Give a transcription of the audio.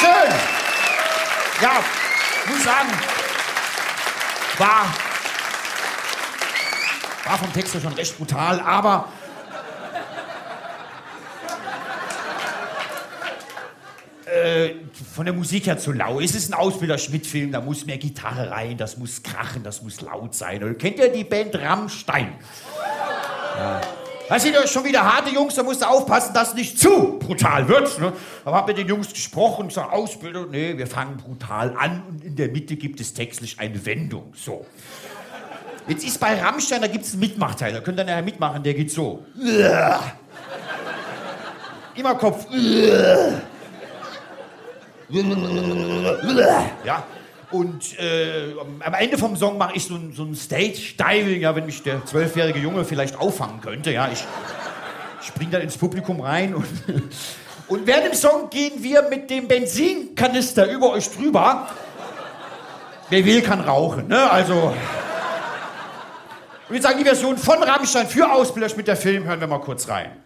Dankeschön. Ja, muss sagen, war vom Text her schon recht brutal, aber von der Musik her zu lau. Es ist ein Ausbilder-Schmidt-Film, da muss mehr Gitarre rein, das muss krachen, das muss laut sein. Und kennt ihr die Band Rammstein? Ja. Da sind ja schon wieder harte Jungs, da musst du aufpassen, dass es nicht zu brutal wird. Ne? Aber hab mit den Jungs gesprochen und gesagt, Ausbilder, nee, wir fangen brutal an und in der Mitte gibt es textlich eine Wendung. So. Jetzt ist bei Rammstein, da gibt es einen Mitmachteil, da könnt ihr nachher mitmachen, der geht so. Immer Kopf. Ja, und am Ende vom Song mache ich so ein Stage-Diving, ja, wenn mich der 12-jährige Junge vielleicht auffangen könnte. Ja, ich spring dann ins Publikum rein und während dem Song gehen wir mit dem Benzinkanister über euch drüber. Wer will, kann rauchen, ne? Also. Ich würde sagen, die Version von Rammstein für Ausbilder mit der Film hören wir mal kurz rein.